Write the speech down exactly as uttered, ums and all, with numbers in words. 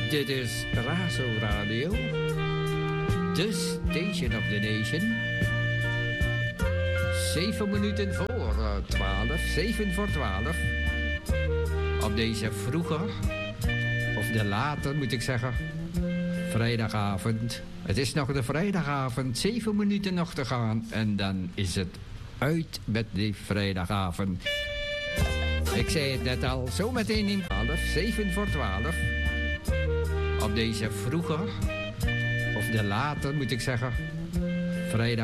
Dit is Razo Radio, the station of the nation. Zeven minuten voor twaalf, zeven voor twaalf. Op deze vroege, of de late moet ik zeggen, vrijdagavond. Het is nog de vrijdagavond, zeven minuten nog te gaan. En dan is het uit met die vrijdagavond. Ik zei het net al, zometeen in twaalf, zeven voor twaalf. Op deze vroege, of de late moet ik zeggen, vrijdag.